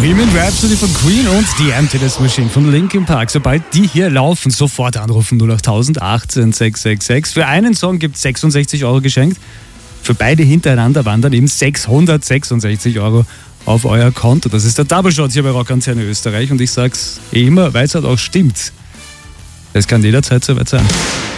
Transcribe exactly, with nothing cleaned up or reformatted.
Bohemian Rhapsody von Queen und die Emptiness Machine von Linkin Park. Sobald die hier laufen, sofort anrufen null acht null null achtzehn sechs sechs sechs. Für einen Song gibt es sechsundsechzig Euro geschenkt. Für beide hintereinander waren dann eben sechshundertsechsundsechzig Euro auf euer Konto. Das ist der Double Shot hier bei Rock Antenne Österreich und ich sag's eh immer, weil es halt auch stimmt. Es kann jederzeit soweit sein.